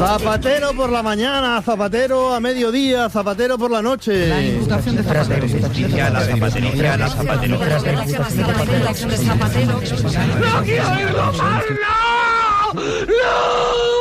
Zapatero por la mañana, Zapatero a mediodía, Zapatero por la noche. La imputación de Zapatero. ¡No quiero irlo más! ¡No!